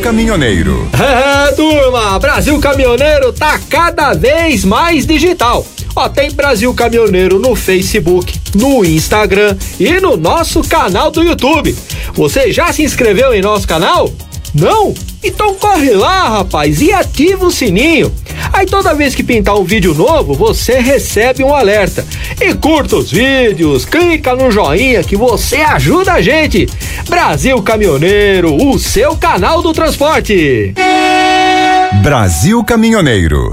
Caminhoneiro. É, turma, Brasil Caminhoneiro tá cada vez mais digital. Ó, tem Brasil Caminhoneiro no Facebook, no Instagram e no nosso canal do YouTube. Você já se inscreveu em nosso canal? Não? Então corre lá, rapaz, e ativa o sininho. Aí toda vez que pintar um vídeo novo, você recebe um alerta. E curta os vídeos, clica no joinha que você ajuda a gente. Brasil Caminhoneiro, o seu canal do transporte. Brasil Caminhoneiro.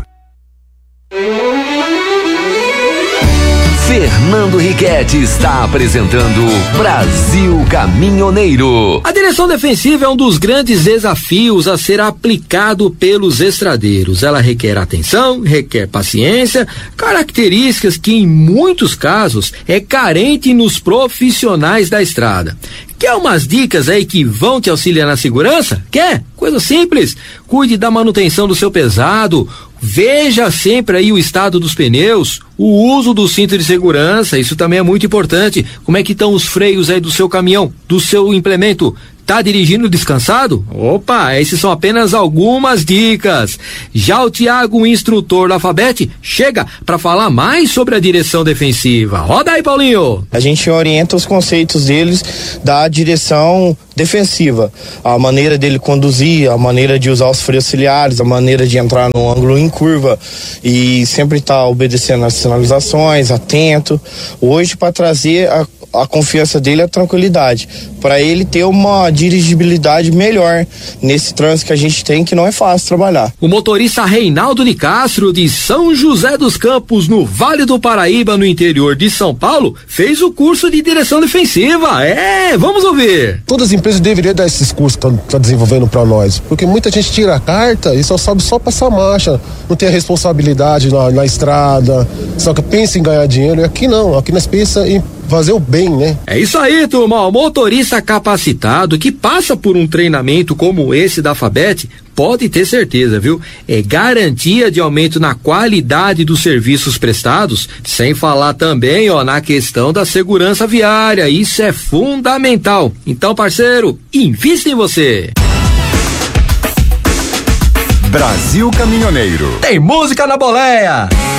Fernando Riquetti está apresentando Brasil Caminhoneiro. A direção defensiva é um dos grandes desafios a ser aplicado pelos estradeiros. Ela requer atenção, requer paciência, características que em muitos casos é carente nos profissionais da estrada. Quer umas dicas aí que vão te auxiliar na segurança? Quer? Coisa simples. Cuide da manutenção do seu pesado. Veja sempre aí o estado dos pneus, o uso do cinto de segurança, isso também é muito importante. Como é que estão os freios aí do seu caminhão, do seu implemento? Tá dirigindo descansado? Opa, esses são apenas algumas dicas. Já o Tiago, o instrutor da FABET, chega para falar mais sobre a direção defensiva. Roda aí, Paulinho. A gente orienta os conceitos deles da direção defensiva, a maneira dele conduzir, a maneira de usar os freios auxiliares, a maneira de entrar no ângulo em curva e sempre estar obedecendo as sinalizações, atento. Hoje, para trazer a confiança dele, a tranquilidade, para ele ter uma dirigibilidade melhor nesse trânsito que a gente tem, que não é fácil trabalhar. O motorista Reinaldo Nicastro, de São José dos Campos, no Vale do Paraíba, no interior de São Paulo, fez o curso de direção defensiva. Vamos ouvir. Todas as empresas deveriam dar esses cursos que estão desenvolvendo para nós, porque muita gente tira a carta e só sabe só passar marcha, não tem a responsabilidade na estrada, só que pensa em ganhar dinheiro. E aqui não, aqui nós pensamos em fazer o bem, né? É isso aí, turma. O motorista capacitado que passa por um treinamento como esse da FABET pode ter certeza, viu? É garantia de aumento na qualidade dos serviços prestados, sem falar também, na questão da segurança viária. Isso é fundamental. Então, parceiro, invista em você. Brasil Caminhoneiro. Tem música na boleia.